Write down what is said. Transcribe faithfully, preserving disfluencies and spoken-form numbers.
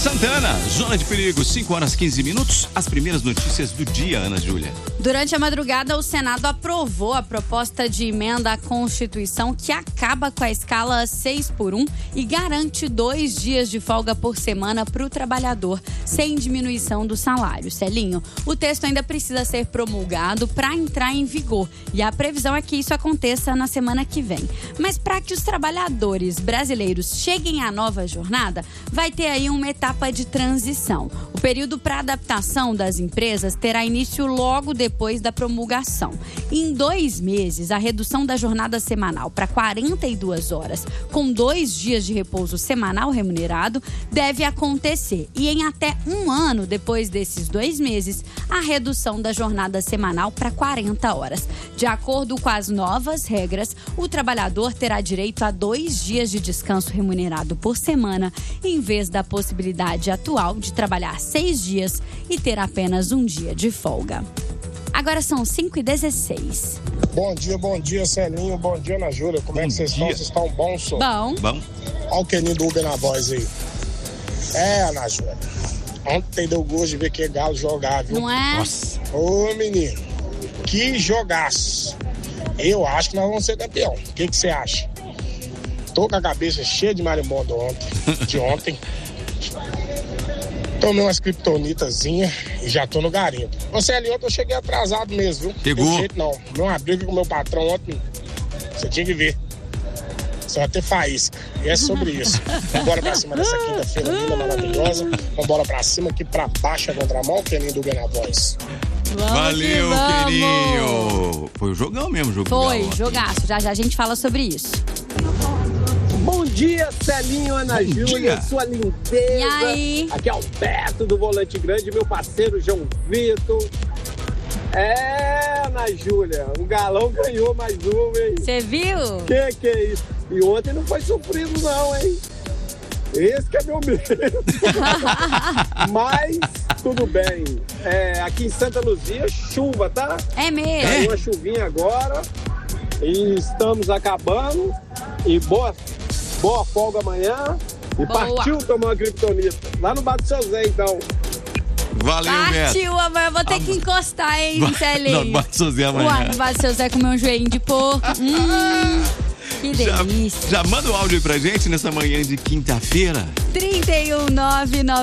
Santana, Zona de Perigo, cinco horas e quinze minutos. As primeiras notícias do dia, Ana Júlia. Durante a madrugada, o Senado aprovou a proposta de emenda à Constituição que acaba com a escala seis por um e garante dois dias de folga por semana para o trabalhador, sem diminuição do salário. Celinho, o texto ainda precisa ser promulgado para entrar em vigor e a previsão é que isso aconteça na semana que vem. Mas para que os trabalhadores brasileiros cheguem à nova jornada, vai ter aí uma etapa de transição. O período para adaptação das empresas terá início logo depois da promulgação. Em dois meses, a redução da jornada semanal para quarenta e duas horas, com dois dias de repouso semanal remunerado, deve acontecer. E em até um ano depois desses dois meses, a redução da jornada semanal para quarenta horas. De acordo com as novas regras, o trabalhador terá direito a dois dias de descanso remunerado por semana, em vez da possibilidade atual de trabalhar seis dias e ter apenas um dia de folga. Agora são cinco e dezesseis. Bom dia, bom dia, Celinho. Bom dia, Ana Júlia. Como bom é que vocês dia. estão? Vocês estão bons, senhor? Bom. Bom. Olha o Keninho do Uber na voz aí. É, Ana Júlia. Ontem deu gosto de ver que Galo jogar, viu? Não é? Nossa. Ô, menino. Que jogaço. Eu acho que nós vamos ser campeão. O que que você acha? Tô com a cabeça cheia de marimbondo ontem, de ontem. Tomei umas criptonitazinhas e já tô no garimpo. Ô, Celinho, ontem eu cheguei atrasado mesmo, viu? Pegou. Não jeito não. Não uma briga com o meu patrão ontem. Você tinha que ver. Só vai ter faísca. E é sobre isso. Vambora pra cima dessa quinta-feira linda, maravilhosa. Vambora pra cima, aqui pra baixo a contramão, que é lindo o na voz. Vamos Valeu, que vamos. querido. Foi o jogão mesmo, o jogo do Foi, Galo. jogaço. Já já a gente fala sobre isso. Bom dia, Celinho, Ana Bom Júlia, dia. sua lindeza. E aí? Aqui é o Beto do Volante Grande, meu parceiro João Vitor. É, Ana Júlia, o Galão ganhou mais uma, hein? Você viu? Que que é isso? E ontem não foi sofrido não, hein? Esse que é meu medo. Mas tudo bem. É, aqui em Santa Luzia, chuva, tá? É mesmo. Caiu uma chuvinha agora e estamos acabando. E boa, boa folga amanhã. E Boa. partiu tomar uma criptonita. Lá no Bar do Seu Zé, então. Valeu, Beto. Partiu, amanhã eu vou ter que encostar, hein, Celinho? Não, bate seu Zé amanhã. Uai, no Bar do Seu Zé comer um joelhinho de porco. Hum, que Já, delícia. já manda o áudio aí pra gente nessa manhã de quinta-feira. trinta e um, nove nove